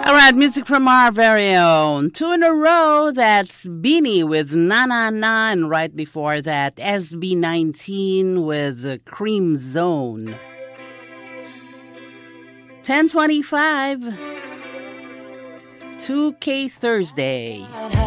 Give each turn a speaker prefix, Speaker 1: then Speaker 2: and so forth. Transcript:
Speaker 1: All right, music from our very own. Two in a row, that's Beanie with Na Na Na, and right before that, SB19 with Cream Zone. 10:25, 2K Thursday.